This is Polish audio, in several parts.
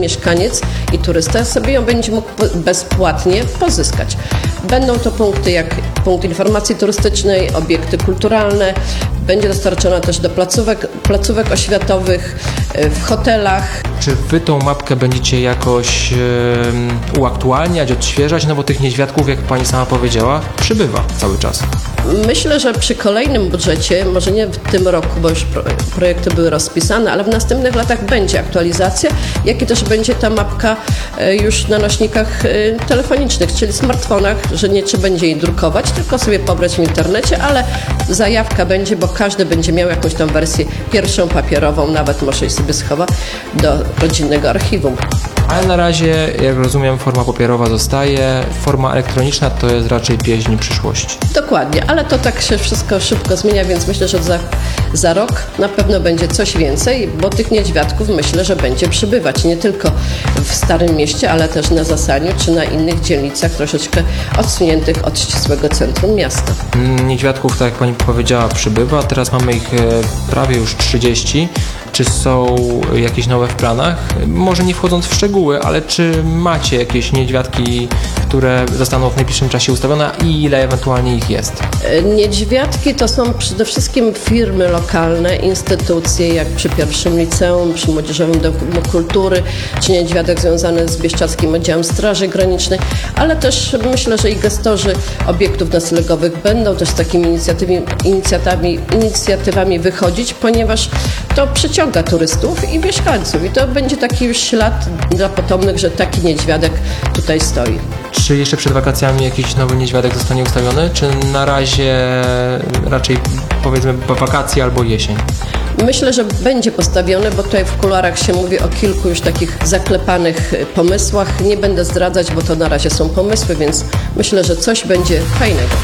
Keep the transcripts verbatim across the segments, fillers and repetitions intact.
mieszkaniec i turysta sobie ją będzie mógł bezpłatnie pozyskać. Będą to punkty jak punkt informacji turystycznej, obiekty kulturalne, będzie dostarczona też do placówek, placówek oświatowych, w hotelach. Czy wy tą mapkę będziecie jakoś e, uaktualniać, odświeżać? No bo tych niedźwiadków, jak pani sama powiedziała, przybywa cały czas. Myślę, że przy kolejnym budżecie, może nie w tym roku, bo już projekty były rozpisane, ale w następnych latach będzie aktualizacja, jak i też będzie ta mapka już na nośnikach telefonicznych, czyli smartfonach, że nie trzeba będzie jej drukować, tylko sobie pobrać w internecie, ale zajawka będzie, bo każdy będzie miał jakąś tam wersję pierwszą papierową, nawet może sobie schowa do rodzinnego archiwum. Ale na razie, jak rozumiem, forma papierowa zostaje, forma elektroniczna to jest raczej pieśń przyszłości. Dokładnie, ale to tak się wszystko szybko zmienia, więc myślę, że za, za rok na pewno będzie coś więcej, bo tych niedźwiadków myślę, że będzie przybywać nie tylko w Starym Mieście, ale też na Zasaniu czy na innych dzielnicach troszeczkę odsuniętych od ścisłego centrum miasta. Niedźwiadków, tak jak pani powiedziała, przybywa, teraz mamy ich prawie już trzydzieści. Czy są jakieś nowe w planach? Może nie wchodząc w szczegóły, ale czy macie jakieś niedźwiadki, które zostaną w najbliższym czasie ustawione i ile ewentualnie ich jest? Niedźwiadki to są przede wszystkim firmy lokalne, instytucje, jak przy pierwszym liceum, przy Młodzieżowym Domu Kultury, czy niedźwiadek związany z Bieszczadzkim Oddziałem Straży Granicznej, ale też myślę, że i gestorzy obiektów noclegowych będą też z takimi inicjatywami, inicjatywami wychodzić, ponieważ to przyciąga turystów i mieszkańców i to będzie taki już ślad dla potomnych, że taki niedźwiadek tutaj stoi. Czy jeszcze przed wakacjami jakiś nowy niedźwiadek zostanie ustawiony, czy na razie raczej powiedzmy wakacje albo jesień? Myślę, że będzie postawiony, bo tutaj w kuluarach się mówi o kilku już takich zaklepanych pomysłach. Nie będę zdradzać, bo to na razie są pomysły, więc myślę, że coś będzie fajnego.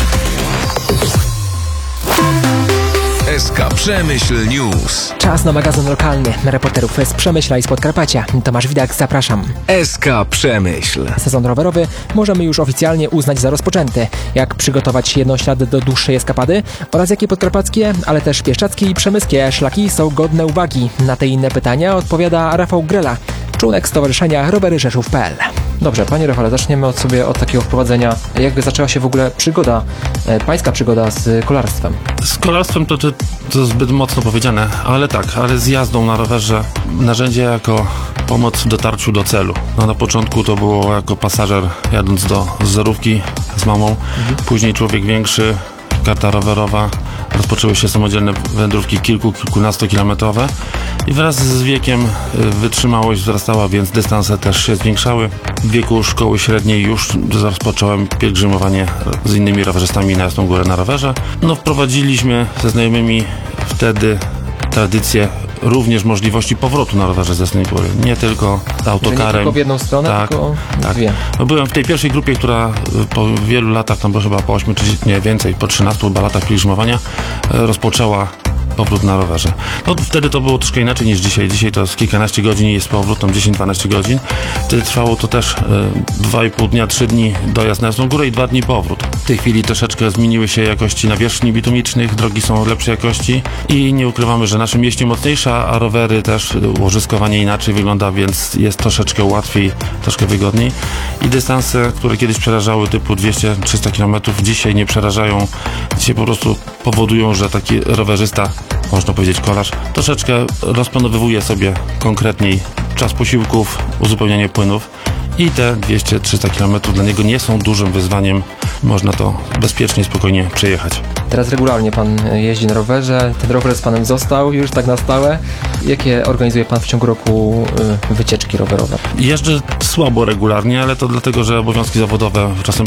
S K Przemyśl News. Czas na magazyn lokalny. Reporterów z Przemyśla i z Podkarpacia. Tomasz Widak, zapraszam. S K Przemyśl. Sezon rowerowy możemy już oficjalnie uznać za rozpoczęty. Jak przygotować jednoślad do dłuższej eskapady oraz jakie podkarpackie, ale też pieszczackie i przemyskie szlaki są godne uwagi. Na te inne pytania odpowiada Rafał Grela, członek Stowarzyszenia Rowery Rzeszów kropka p l. Dobrze, panie Rafale, zaczniemy od sobie od takiego wprowadzenia. Jak zaczęła się w ogóle przygoda, e, pańska przygoda z kolarstwem? Z kolarstwem to, to, to zbyt mocno powiedziane, ale tak, ale z jazdą na rowerze narzędzie jako pomoc w dotarciu do celu. No, na początku to było jako pasażer jadąc do zerówki z mamą, mhm. Później człowiek większy, karta rowerowa, rozpoczęły się samodzielne wędrówki kilku, kilkunastokilometrowe i wraz z wiekiem wytrzymałość wzrastała, więc dystanse też się zwiększały. W wieku szkoły średniej już rozpocząłem pielgrzymowanie z innymi rowerzystami na Jasną Górę na rowerze. No, wprowadziliśmy ze znajomymi wtedy tradycję również możliwości powrotu na rowerze z Jasnej Góry. Nie tylko autokarem. Nie tylko w jedną stronę, tak, tylko tak. dwie. No, byłem w tej pierwszej grupie, która po wielu latach, tam chyba po ośmiu, czy nie więcej, po trzynastu latach pielgrzymowania rozpoczęła powrót na rowerze. No wtedy to było troszkę inaczej niż dzisiaj. Dzisiaj to jest kilkanaście godzin i jest powrót, tam dziesięć dwanaście godzin. Wtedy trwało to też dwa i pół dnia, trzy dni dojazd na Jasną Górę i dwa dni powrót. W tej chwili troszeczkę zmieniły się jakości nawierzchni bitumicznych, drogi są lepszej jakości i nie ukrywamy, że nasze mięśnie mocniejsze, a rowery też, łożyskowanie inaczej wygląda, więc jest troszeczkę łatwiej, troszkę wygodniej. I dystanse, które kiedyś przerażały typu dwieście trzysta kilometrów, dzisiaj nie przerażają. Dzisiaj po prostu powodują, że taki rowerzysta, można powiedzieć kolarz, troszeczkę rozplanowywuje sobie konkretniej czas posiłków, uzupełnianie płynów i te dwieście trzysta kilometrów dla niego nie są dużym wyzwaniem. Można to bezpiecznie, spokojnie przejechać. Teraz regularnie pan jeździ na rowerze, ten rower z panem został już tak na stałe. Jakie organizuje pan w ciągu roku wycieczki rowerowe? Jeżdżę słabo regularnie, ale to dlatego, że obowiązki zawodowe czasem